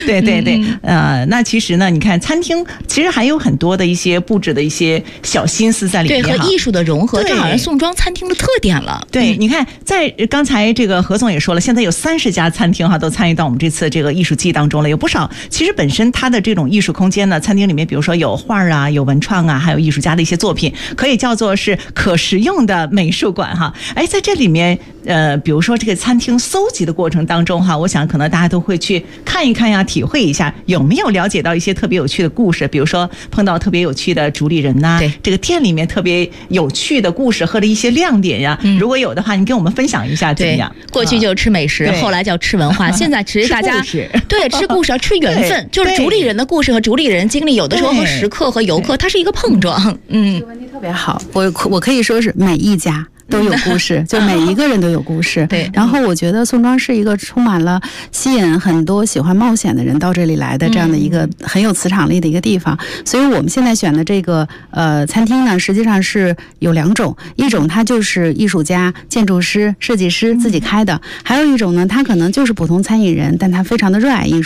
对对对，那其实呢，你看餐厅其实还有很多的一些布置的一些小心思在里面， 对，和艺术的融合，这好像宋庄餐厅的特点了。 对，你看，在刚才这个何总也说了，现在有30家餐厅都参与到我们这次这个艺术季当中了，有不少。其实本身它的这种艺术空间呢，餐厅里面比如说有画啊，有文创啊，还有艺术家的一些作品，可以叫做是可食用的美术馆哈。哎，在这里面，比如说这个餐厅搜集的过程当中我想可能大家都会去看一看呀，体会一下有没有了解到一些特别有趣的故事，比如说碰到特别有趣的主理人呐，这个店里面特别有趣的故事和的一些亮点呀，如果有的话，你跟我们分享一下怎么样？ 过去就吃美食，后来叫吃文化，现在其实大家对吃故事要吃缘分，就是主理人的故事和主理人经历，有的时候和食客和游客它是一个碰撞。 这个问题特别好，我可以说是每一家都有故事，就每一个人都有故事。 对， 然后我觉得宋庄是一个充满了吸引很多喜欢冒险的人到这里来的这样的一个很有磁场力的一个地方。所以我们现在选的这个餐厅呢，实际上是有2种，一种它就是艺术家、建筑师、设计师自己开的，还有一种呢，他可能就是普通餐饮人，但他非常的热爱艺术。